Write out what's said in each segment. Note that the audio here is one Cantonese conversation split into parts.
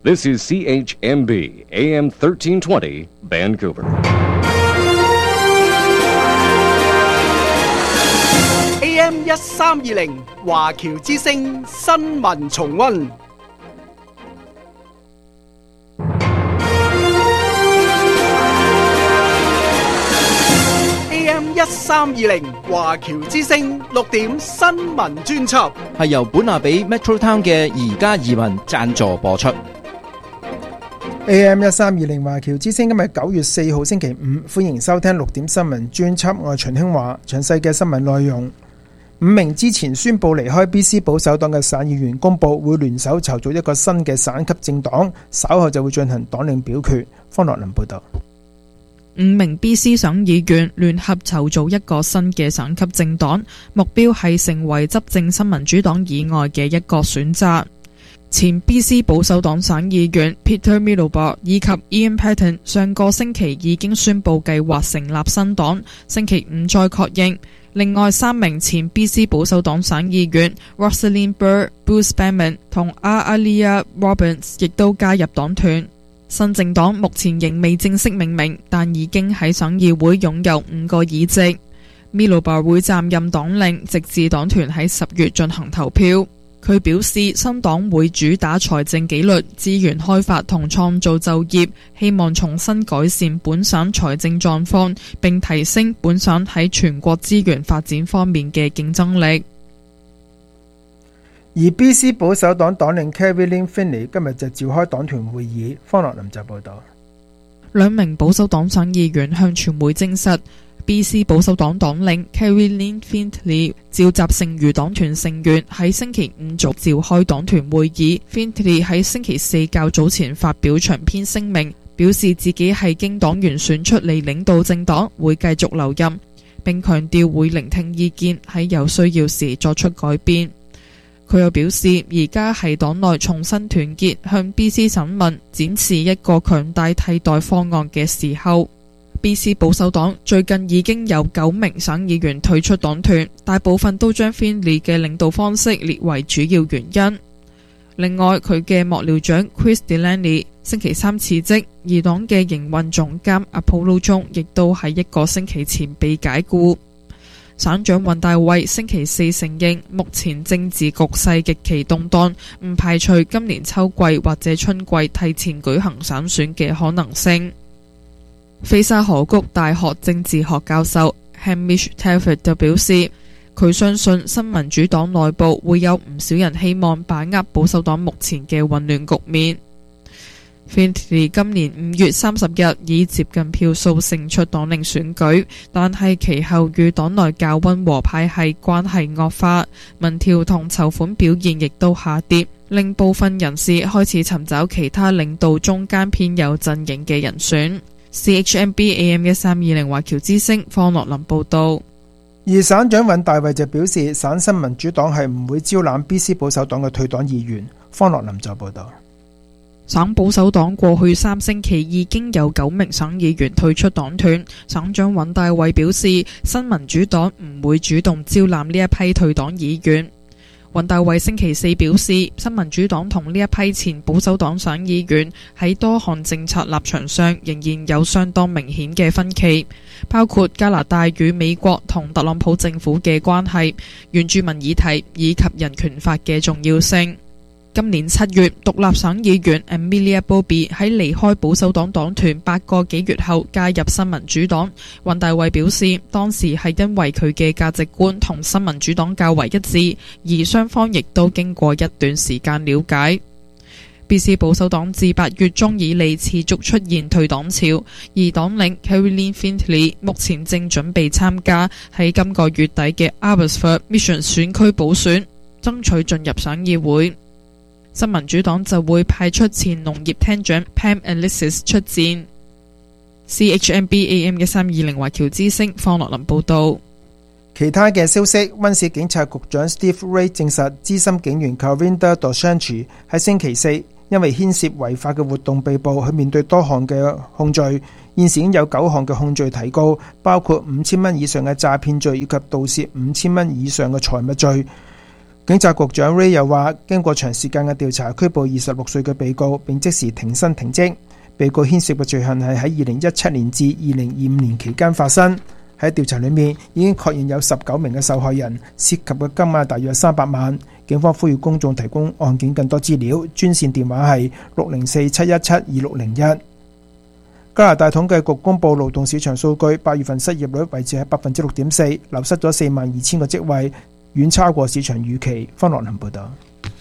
This is CHMB AM 1320 Vancouver. AM 1320華僑之聲新聞重溫。AM 1320華僑之聲6點新聞專輯， 係由本亞比 Metro Town 嘅宜家移民贊助播出。 AM 1320華僑之聲今日9月4號星期五，歡迎收聽6點新聞專輯，我係秦興華。詳細嘅新聞內容：5名之前宣布離開 BC 保守黨嘅省議員公佈會聯手籌組一個新嘅省級政黨，稍後就會進行黨領表決。方樂林報道。 5名 BC 省議員聯合籌組一個新嘅省級政黨，目標係成為執政新民主黨以外嘅一個選擇。前 BC 保守黨省議員 Peter Middlebar 以及 Ian Paton 上個星期已經宣布計劃成立新黨，星期五再確認。另外3名前 BC 保守黨省議員 Rosalind Burr、Bruce Banman 同 Alia Robbins 亦都加入黨團。新政黨目前仍未正式命名，但已經喺省議會擁有5個議席。Middlebar 會暫任黨領，直至黨團喺10月進行投票。佢表示，新黨會主打財政紀律、資源開發同創造就業，希望重新改善本省財政狀況，並提升本省喺全國資源發展方面嘅競爭力。 而 BC 保守黨黨領 Caroline Finley 今日就召開黨團會議。方樂林就報道 ，2名保守黨省議員向傳媒證實，BC 保守黨黨領 Caroline Finley 召集剩餘黨團成員喺星期五早召開黨團會議。Finley 喺星期四較早前發表長篇聲明，表示自己係經黨員選出嚟領導政黨，會繼續留任，並強調會聆聽意見，喺有需要時作出改變。佢又表示，而家係黨內重新團結，向 BC 省民展示一個強大替代方案嘅時候。BC 保守黨最近已經有9名省議員退出黨團，大部分都將 Finley 嘅領導方式列為主要原因。另外，佢嘅幕僚長 Chris Delaney 星期三辭職，而黨嘅營運總監 Apollo Chung 亦都喺1個星期前被解僱。省長尹大衛星期四承認，目前政治局勢極其動盪，唔排除今年秋季或者春季提前舉行省選嘅可能性。菲沙河谷大學政治學教授 Hamish Telford 就表示，佢相信新民主黨內部會有唔少人希望把握保守黨目前嘅混亂局面。Finley 今年5月30日以接近票數勝出黨領選舉，但係其後與黨內較溫和派系關係惡化，民調同籌款表現亦都下跌，令部分人士開始尋找其他領導中間偏右陣營嘅人選。CHMB AM 1320華僑之聲方樂林報道。 而省長尹大衛就表示，省新民主黨係唔會招攬 BC 保守黨嘅退黨議員。方樂林就報道。 省保守黨過去3星期已經有9名省議員退出黨團。省長尹大衛表示，新民主黨唔會主動招攬呢一批退黨議員。尹大衛星期四表示，新民主黨同呢一批前保守黨省議員喺多項政策立場上仍然有相當明顯嘅分歧，包括加拿大與美國同特朗普政府嘅關係、原住民議題以及人權法嘅重要性。今年7月，獨立省議員 Amelia Bobby 喺離開保守黨黨團8個幾月後加入新民主黨。尹大衛表示，當時係因為佢嘅價值觀同新民主黨較為一致，而雙方亦都經過一段時間了解。BC 保守黨自8月中以嚟持續出現退黨潮，而黨領 Caroline Finley 目前正準備參加喺今個月底嘅 Abbotsford Mission 選區補選，爭取進入省議會。新民主黨就會派出前農業廳長 Pam Alexis 出戰。CHMB AM 1320華僑之聲方樂林報道。 其他嘅消息，溫市警察局長 Steve Ray 證實，資深警員 Karinda Dorsanchi 喺星期四因為牽涉違法嘅活動被捕，佢面對多項嘅控罪。現時已經有9項嘅控罪提告，包括5000蚊以上嘅詐騙罪以及盜竊5000蚊以上嘅財物罪。 警察局長 Ray 又話，經過長時間嘅調查，拘捕26歲嘅被告，並即時停薪停職。被告牽涉嘅罪行係喺2017年至2025年期間發生。喺調查裏面已經確認有19名嘅受害人，涉及嘅金額大約300萬。警方呼籲公眾提供案件更多資料，專線電話係604-717-2601。加拿大統計局公布勞動市場數據，8月份失業率維持喺 6.4%， 流失咗42,000個職位，遠超過市場預期。方樂林報道。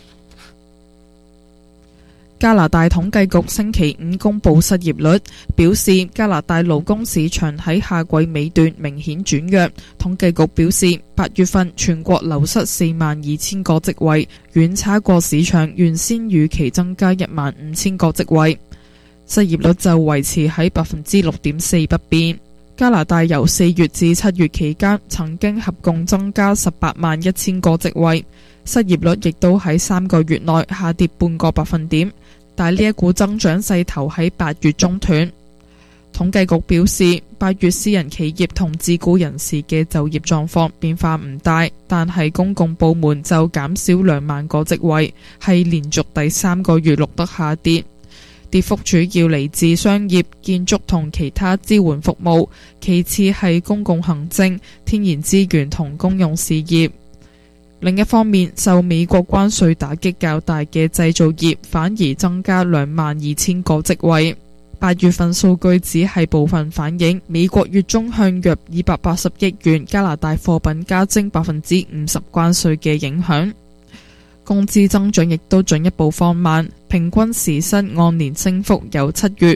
加拿大統計局星期五公布失業率，表示加拿大勞工市場喺夏季尾段明顯轉弱。統計局表示，8月份全國流失42,000個職位，遠差過市場原先預期增加15,000個職位。失業率就維持喺 6.4% 不變。加拿大由4月至7月期間曾經合共增加181,000個職位，失業率亦都喺3個月內下跌半個百分點。但呢一股增長勢頭喺8月中斷。統計局表示，8月私人企業同自雇人士嘅就業狀況變化唔大，但係公共部門就減少2萬個職位，係連續第3個月錄得下跌。跌幅主要嚟自商業、建築同其他支援服務，其次係公共行政、天然資源同公用事業。另一方面，受美國關稅打擊較大嘅製造業反而增加22,000個職位。8月份數據只係部分反映美國月中向約280億元加拿大貨品加徵 50% 關稅嘅影響。工資增長亦都進一步放慢，平均時薪按年升幅由7月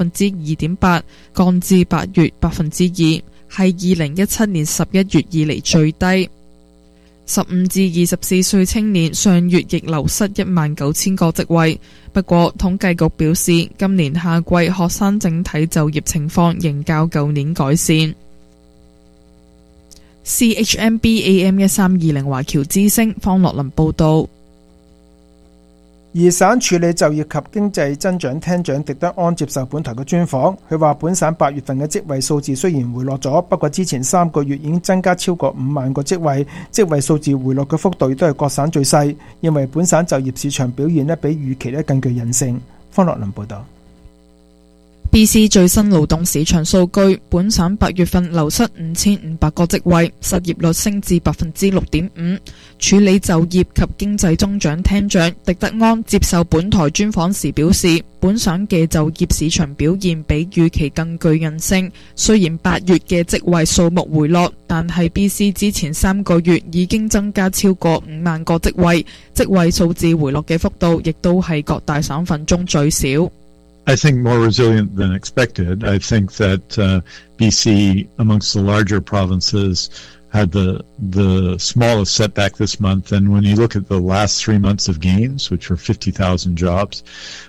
2.8% 降至8月 2%， 係2017年11月以嚟最低。15至24歲青年上月亦流失19,000個職位，不過統計局表示，今年夏季學生整體就業情況仍較舊年改善。CHMB AM1320 華僑之聲方樂林報道。 而省處理就業及經濟增長廳長狄德安接受本台嘅專訪，佢話本省8月份嘅職位數字雖然回落咗，不過之前3個月已經增加超過5萬個職位，職位數字回落嘅幅度亦都係各省最細，認為本省就業市場表現比預期更具韌性。方樂林報道。 BC 最新勞動市場數據，本省8月份流失5500個職位，失業率升至 6.5%。處理就業及經濟增長廳長狄德安接受本台專訪時表示，本省嘅就業市場表現比預期更具韌性。雖然8月嘅職位數目回落，但係 BC 之前3個月已經增加超過5萬個職位，職位數字回落嘅幅度亦都係各大省份中最少。 I think more resilient than expected. I think that BC, amongst the larger provinces, had the smallest setback this month. And when you look at the last 3 months of gains, which were 50,000 jobs,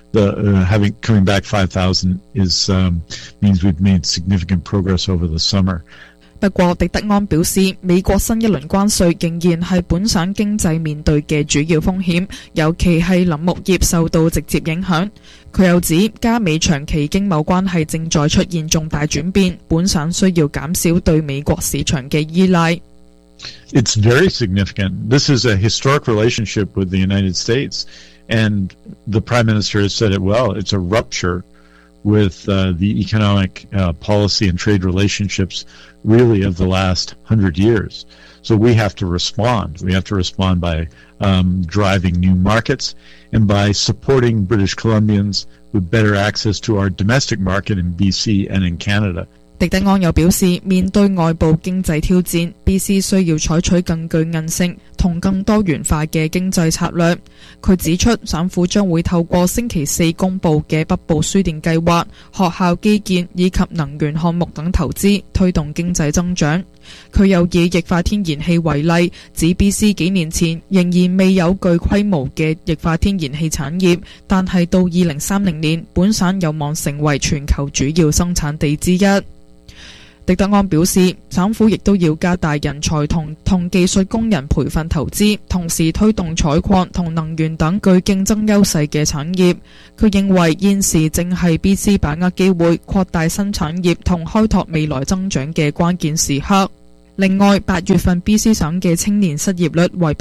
coming back 5,000 means we've made significant progress over the summer. 不過，狄德安表示，美國新一輪關稅仍然係本省經濟面對嘅主要風險，尤其係林木業受到直接影響。佢又指，加美長期經貿關係正在出現重大轉變，本省需要減少對美國市場嘅依賴。 It's very significant. This is a historic relationship with the United States, and the Prime Minister has said it well. It's a rupture with the economic policy and trade relationships really of the last 100 years. So we have to respond. We have to respond by driving new markets and by supporting British Columbians with better access to our domestic market in BC and in Canada. 狄德安又表示，面對外部經濟挑戰 ，BC 需要採取更具韌性同更多元化嘅經濟策略。佢指出，省府將會透過星期4公佈嘅北部輸電計劃、學校基建以及能源項目等投資，推動經濟增長。佢又以液化天然氣為例，指 BC 幾年前仍然未有具規模嘅液化天然氣產業，但係到2030年，本省有望成為全球主要生產地之一。狄德安表示，省府亦都要加大人才同技術工人培訓投資，同時推動採礦同能源等具競爭優勢嘅產業。佢認為現時正係 BC 把握機會擴大新產業同開拓未來增長嘅關鍵時刻。 另外，8月份 BC 省嘅青年失業率為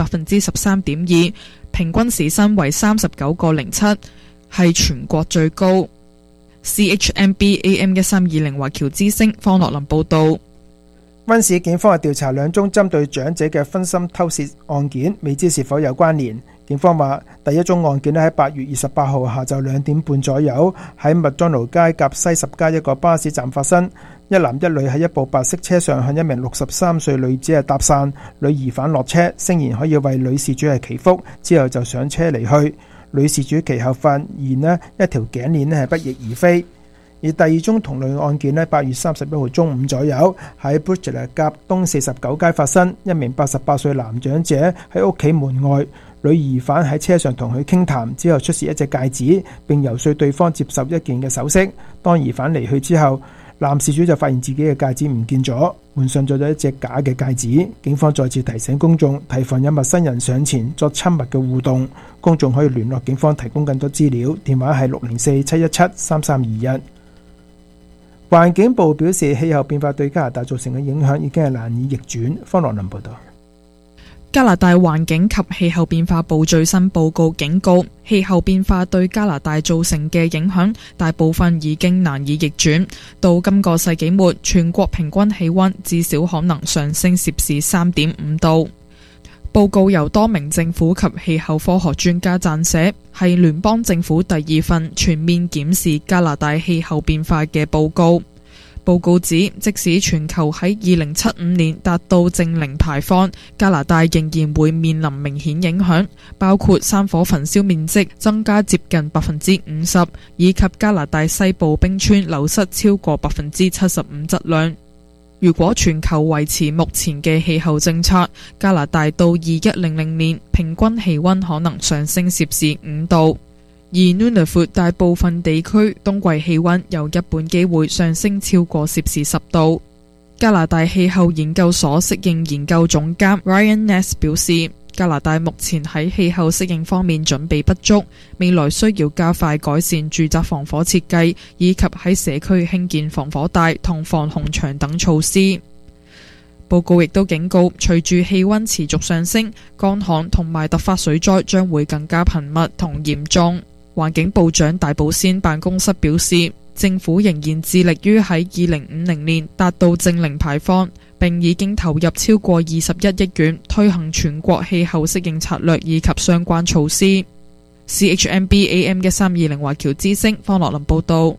13.2%， 平均時薪為 39.07， 係全國最高。CHMB AM 1320華僑之聲方樂林報道。 溫市警方調查2宗針對長者嘅分心偷竊案件，未知是否有關聯。警方話，第一宗案件喺8月28號下晝2點半左右，喺麥當勞街夾西十街一個巴士站發生。一男一女喺一部白色車上向一名63歲女子搭訕，女疑犯落車，聲言可以為女事主祈福，之後就上車離去。女事主其後發現一條頸鏈係不翼而飛。而第二宗同類案件8月31號中午左右喺 Bridget 夾東49街發生，一名88歲男長者喺屋企門外，女疑犯喺車上同佢傾談，之後出示一隻戒指，並游說對方接受一件嘅首飾。當疑犯離去之後，男事主就發現自己嘅戒指唔見咗，換上咗一隻假嘅戒指。警方再次提醒公眾提防有陌生人上前作親密嘅互動，公眾可以聯絡警方提供更多資料，電話係604-717-3321。環境部表示，氣候變化對加拿大造成嘅影響已經係難以逆轉。方樂林報道。 加拿大環境及氣候變化部最新報告警告，氣候變化對加拿大造成嘅影響大部分已經難以逆轉。到今個世紀末，全國平均氣溫至少可能上升攝氏 3.5 度。報告由多名政府及氣候科學專家撰寫，係聯邦政府第2份全面檢視加拿大氣候變化嘅報告。報告指，即使全球喺2075年達到淨零排放，加拿大仍然會面臨明顯影響，包括山火焚燒面積增加接近 50%， 以及加拿大西部冰川流失超過 75% 質量。如果全球維持目前嘅氣候政策，加拿大到2100年平均氣溫可能上升攝氏5度。而 Nunavut 大部分地區冬季氣溫有一半機會上升超過攝氏10度。加拿大氣候研究所適應研究總監 Ryan Ness 表示，加拿大目前喺氣候適應方面準備不足，未來需要加快改善住宅防火設計，以及喺社區興建防火帶同防洪牆等措施。報告亦都警告，隨住氣溫持續上升，乾旱同埋突發水災將會更加頻密同嚴重。環境部長大保先辦公室表示，政府仍然致力於喺2050年達到淨零排放，並已經投入超過21億元推行全國氣候適應策略以及相關措施。CHMB AM 1320華僑之聲方樂林報道。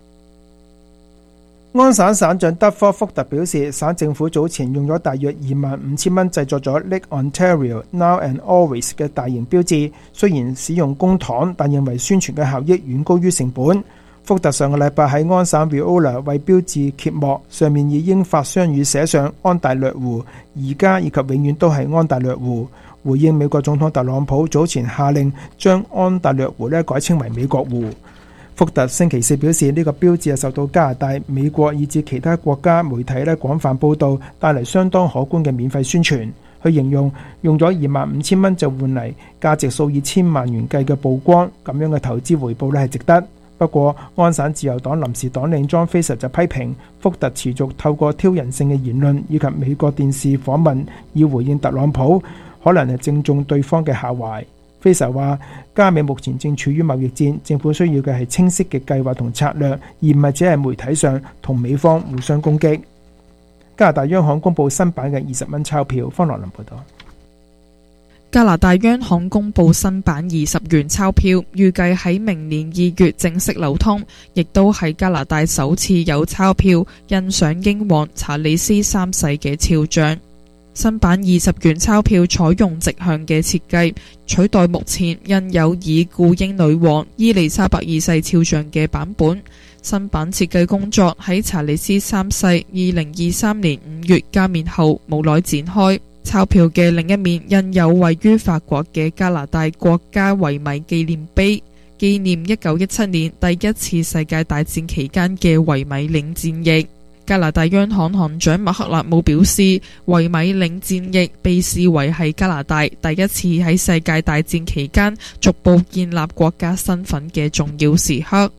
安省省長德科福特表示，省政府早前用咗大約25,000蚊製作咗 Lake Ontario Now and Always 嘅大型標誌，雖然使用公帑，但認為宣傳嘅效益遠高於成本。福特上個禮拜喺安省 Viola 為標誌揭幕，上面以英法雙語寫上安大略湖，而家以及永遠都係安大略湖，回應美國總統特朗普早前下令將安大略湖改稱為美國湖。福特星期四表示，呢個標誌係受到加拿大、美國以至其他國家媒體廣泛報導，帶嚟相當可觀嘅免費宣傳。佢形容用咗25,000蚊就換嚟價值數以千萬元計嘅曝光，咁樣嘅投資回報係值得。不過，安省自由黨臨時黨領 John Fraser 就批評福特持續透過挑釁性嘅言論以及美國電視訪問以回應特朗普，可能係正中對方嘅下懷。Fraser 話，加美目前正處於貿易戰，政府需要嘅係清晰嘅計劃同策略，而唔係只係媒體上同美方互相攻擊。加拿大央行公布新版嘅20蚊鈔票。方樂林報道。 加拿大央行公布新版20元鈔票，預計喺明年2月正式流通，亦都係加拿大首次有鈔票印上英皇查理斯3世嘅肖像。新版20元鈔票採用直向嘅設計，取代目前印有以故英女王伊麗莎白2世肖像嘅版本。新版設計工作喺查理斯3世2023年5月加冕後無耐展開。鈔票嘅另一面印有位於法國嘅加拿大國家遺米紀念碑，紀念1917年第一次世界大戰期間嘅遺米領戰役。加拿大央行行長麥克勒姆表示，遺米領戰役被視為係加拿大第一次喺世界大戰期間逐步建立國家身份嘅重要時刻。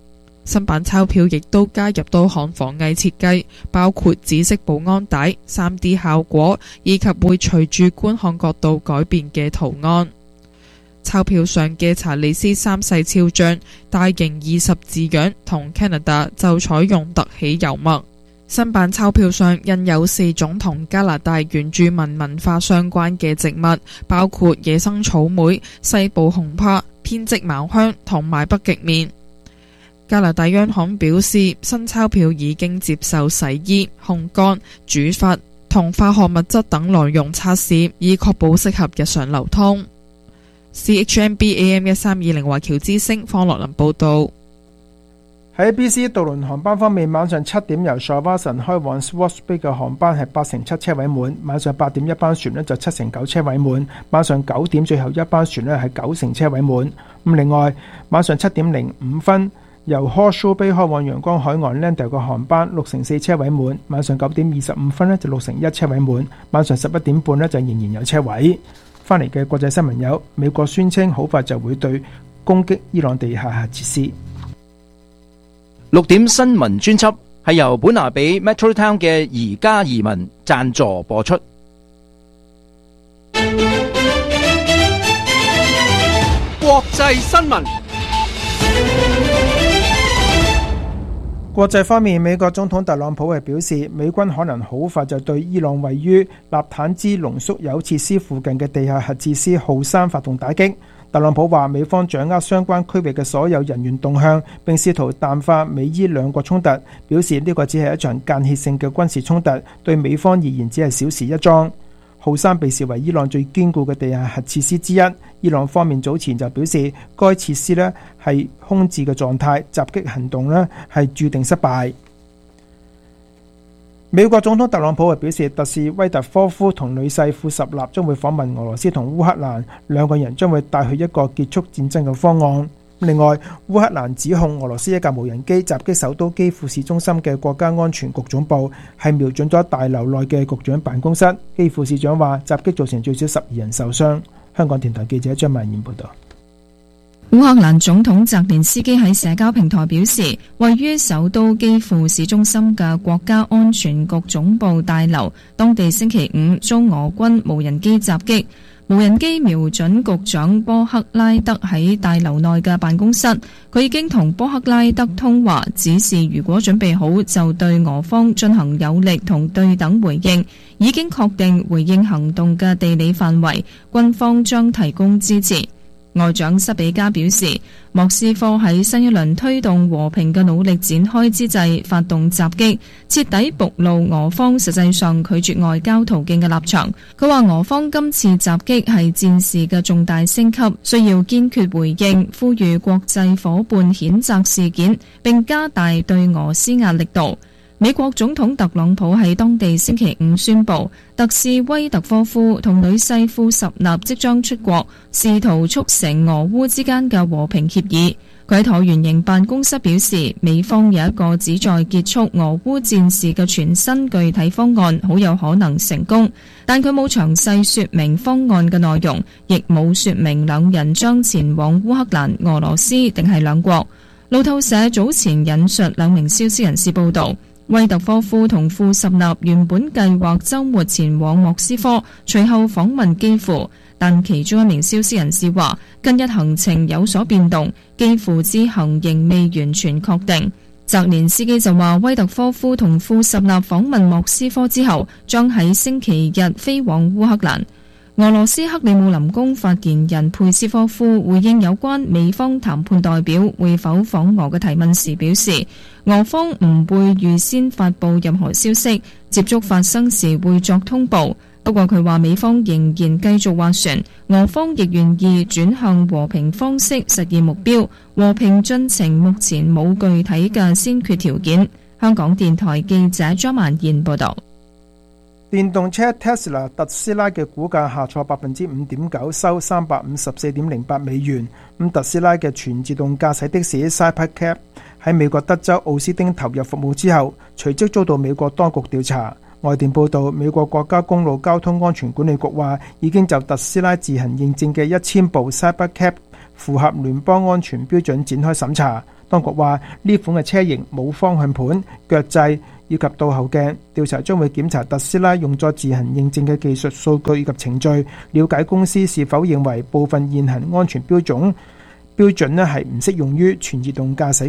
新版鈔票亦都加入多項防偽設計，包括紫色保安帶、3D 效果以及會隨住觀看角度改變嘅圖案。鈔票上嘅查理斯三世肖像、大型20字樣同 Canada 就採用特起油墨。新版鈔票上印有4種同加拿大原住民文化相關嘅植物，包括野生草莓、西部紅柏、編織茅香同埋北極棉。加拿大央行表示，新鈔票已經接受洗衣、烘乾、煮發同化學物質等內容測試，以確保適合日常流通。CHMB AM1320 華僑之聲方樂林報道。 喺 BC 渡輪航班方面，晚上7點由 Shawinigan 開往 Swartz Bay 嘅航班係87%車位滿，晚上8點一班船就7%車位滿，晚上9點最後一班船係9%車位滿。另外晚上7點05分由 Horseshoe Bay 開往陽光海岸 Landale 嘅航班6%車位滿，晚上9點25分就6%車位滿，晚上11點半就仍然有車位。翻嚟嘅國際新聞有：美國宣稱好快就會對攻擊伊朗地下核設施。 6點新聞專輯係由本拿比 Metro Town 嘅宜家移民贊助播出。 國際新聞。 國際方面，美國總統特朗普係表示，美軍可能好快就對伊朗位於納坦茲濃縮鈾設施附近嘅地下核設施浩山發動打擊。特朗普話，美方掌握相關區域嘅所有人員動向，並試圖淡化美伊兩國衝突，表示呢個只係一場間歇性嘅軍事衝突，對美方而言只係小事一樁。浩山被視為伊朗最堅固嘅地下核設施之一。伊朗方面早前就表示，該設施係空置嘅狀態，襲擊行動係注定失敗。美國總統特朗普係表示，特使威特科夫同女婿庫什納將會訪問俄羅斯同烏克蘭，兩個人將會帶去一個結束戰爭嘅方案。另外，烏克蘭指控俄羅斯一架無人機襲擊首都基輔市中心嘅國家安全局總部，係瞄準咗大樓內嘅局長辦公室。基輔市長話，襲擊造成最少12人受傷。香港電台記者張曼燕報道。 烏克蘭總統澤連斯基喺社交平台表示，位於首都基輔市中心嘅國家安全局總部大樓，當地星期5遭俄軍無人機襲擊。無人機瞄準局長波克拉德喺大樓內嘅辦公室，佢已經同波克拉德通話，指示如果準備好就對俄方進行有力同對等回應，已經確定回應行動嘅地理範圍，軍方將提供支持。外長塞比加表示，莫斯科喺新一輪推動和平嘅努力展開之際發動襲擊，徹底暴露俄方實際上拒絕外交途徑嘅立場。佢話俄方今次襲擊係戰事嘅重大升級，需要堅決回應，呼籲國際夥伴譴責事件，並加大對俄施壓力度。美國總統特朗普喺當地星期5宣布，特使威特科夫同女婿庫什納即將出國，試圖促成俄烏之間嘅和平協議。佢喺橢圓形辦公室表示，美方有一個旨在結束俄烏戰事嘅全新具體方案，好有可能成功，但佢冇詳細說明方案嘅內容，亦冇說明兩人將前往烏克蘭、俄羅斯定係兩國。路透社早前引述兩名消息人士報道，威特科夫同庫什納原本計劃週末前往莫斯科，隨後訪問基輔，但其中一名消息人士話，近日行程有所變動，基輔之行仍未完全確定。澤連斯基就話，威特科夫同庫什納訪問莫斯科之後，將喺星期日飛往烏克蘭。俄羅斯克里姆林宮發言人佩斯科夫回應有關美方談判代表會否訪俄嘅提問時表示，俄方唔會預先發布任何消息，接觸發生時會作通報。不過佢話美方仍然繼續斡旋，俄方亦願意轉向和平方式實現目標，和平進程目前冇具體嘅先決條件。香港電台記者張曼燕報道。 電動車 Tesla 特斯拉嘅股價下挫 5.9%， 收354.08美元。特斯拉嘅全自動駕駛的士 Cybercab 喺美國德州奧斯汀投入服務之後，隨即遭到美國當局調查。外電報道，美國國家公路交通安全管理局話，已經就特斯拉自行認證嘅1000部 Cybercab 符合聯邦安全標準展開審查。 當局話呢款嘅車型冇方向盤、腳掣以及倒後鏡。調查將會檢查特斯拉用作自行認證嘅技術數據以及程序，了解公司是否認為部分現行安全標準係唔適用於全自動駕駛